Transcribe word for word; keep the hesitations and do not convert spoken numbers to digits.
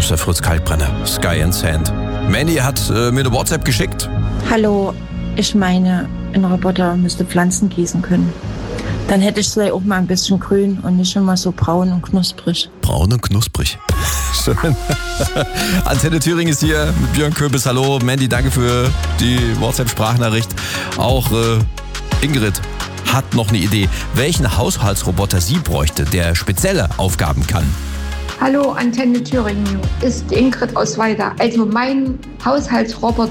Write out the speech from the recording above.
ist der Fritz Kalkbrenner, Sky and Sand. Mandy hat äh, mir eine WhatsApp geschickt. Hallo, ich meine, ein Roboter müsste Pflanzen gießen können. Dann hätte ich vielleicht auch mal ein bisschen grün und nicht immer so braun und knusprig. Braun und knusprig. Schön. Antenne Thüringen ist hier mit Björn Köbis. Hallo, Mandy, danke für die WhatsApp-Sprachnachricht. Auch äh, Ingrid hat noch eine Idee, welchen Haushaltsroboter sie bräuchte, der spezielle Aufgaben kann. Hallo, Antenne Thüringen, ist Ingrid aus Weida. Also mein Haushaltsroboter